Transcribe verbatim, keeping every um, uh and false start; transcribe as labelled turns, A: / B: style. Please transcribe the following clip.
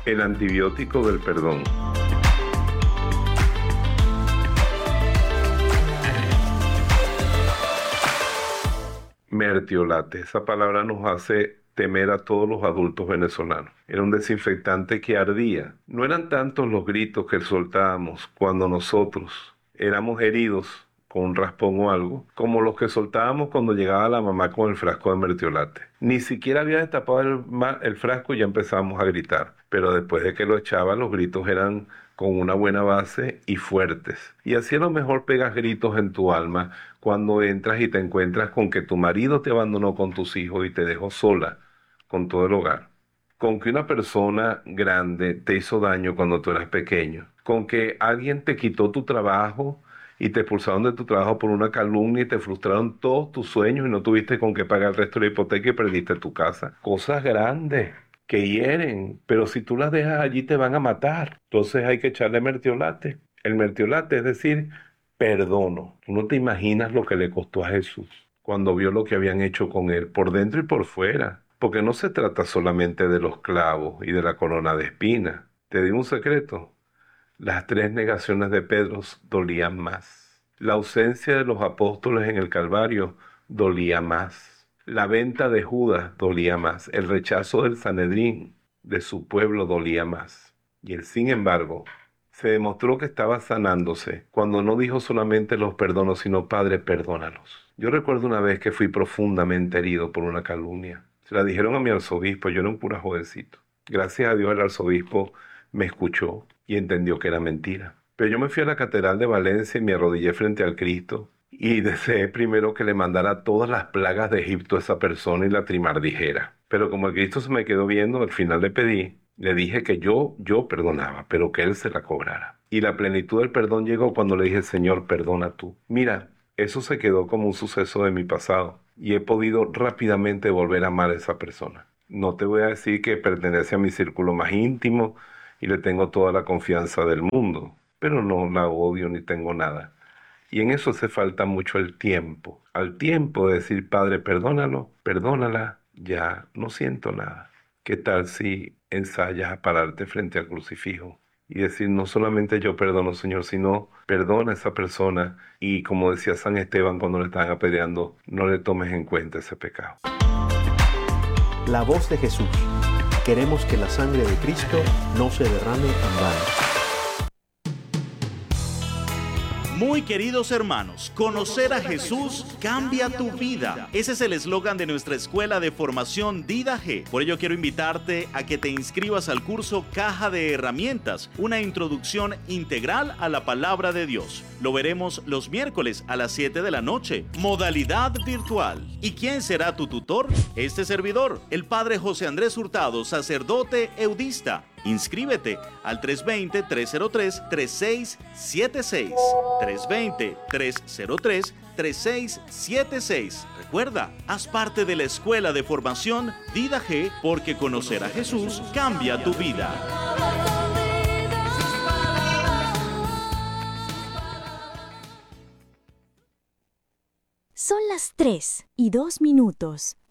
A: El antibiótico del perdón. Mertiolate, esa palabra nos hace temer a todos los adultos venezolanos. Era un desinfectante que ardía. No eran tantos los gritos que soltábamos cuando nosotros éramos heridos con un raspón o algo, como los que soltábamos cuando llegaba la mamá con el frasco de mertiolate. Ni siquiera había destapado el, el frasco y ya empezábamos a gritar. Pero después de que lo echaba, los gritos eran con una buena base y fuertes. Y así a lo mejor pegas gritos en tu alma cuando entras y te encuentras con que tu marido te abandonó con tus hijos y te dejó sola con todo el hogar. Con que una persona grande te hizo daño cuando tú eras pequeño. Con que alguien te quitó tu trabajo y te expulsaron de tu trabajo por una calumnia y te frustraron todos tus sueños y no tuviste con qué pagar el resto de la hipoteca y perdiste tu casa. Cosas grandes que hieren, pero si tú las dejas allí te van a matar. Entonces hay que echarle mertiolate. El mertiolate es decir, perdono. Tú no te imaginas lo que le costó a Jesús cuando vio lo que habían hecho con él, por dentro y por fuera. Porque no se trata solamente de los clavos y de la corona de espinas. Te digo un secreto. Las tres negaciones de Pedro dolían más. La ausencia de los apóstoles en el Calvario dolía más. La venta de Judas dolía más. El rechazo del Sanedrín, de su pueblo, dolía más. Y él, sin embargo, se demostró que estaba sanándose cuando no dijo solamente los perdono, sino Padre, perdónalos. Yo recuerdo una vez que fui profundamente herido por una calumnia. Se la dijeron a mi arzobispo, yo era un pura jovencito. Gracias a Dios el arzobispo me escuchó y entendió que era mentira. Pero yo me fui a la Catedral de Valencia y me arrodillé frente al Cristo y deseé primero que le mandara todas las plagas de Egipto a esa persona y la trimardijera. Pero como el Cristo se me quedó viendo, al final le pedí, le dije que yo, yo perdonaba, pero que Él se la cobrara. Y la plenitud del perdón llegó cuando le dije, Señor, perdona tú. Mira, eso se quedó como un suceso de mi pasado y he podido rápidamente volver a amar a esa persona. No te voy a decir que pertenece a mi círculo más íntimo y le tengo toda la confianza del mundo, pero no la odio ni tengo nada. Y en eso hace falta mucho el tiempo. Al tiempo de decir, Padre, perdónalo, perdónala, ya no siento nada. ¿Qué tal si ensayas a pararte frente al crucifijo y decir, no solamente yo perdono, Señor, sino perdona a esa persona y, como decía San Esteban cuando le estaban apedreando, no le tomes en cuenta ese pecado?
B: La voz de Jesús. Queremos que la sangre de Cristo no se derrame en vano.
C: Muy queridos hermanos, conocer a Jesús cambia tu vida. Ese es el eslogan de nuestra escuela de formación Dida G. Por ello quiero invitarte a que te inscribas al curso Caja de Herramientas, una introducción integral a la palabra de Dios. Lo veremos los miércoles a las siete de la noche, modalidad virtual. ¿Y quién será tu tutor? Este servidor, el Padre José Andrés Hurtado, sacerdote eudista. Inscríbete al tres dos cero, tres cero tres, tres seis siete seis. tres dos cero, tres cero tres, tres seis siete seis. Recuerda, haz parte de la Escuela de Formación Dida G, porque conocer a Jesús cambia tu vida.
D: Son las tres y dos minutos.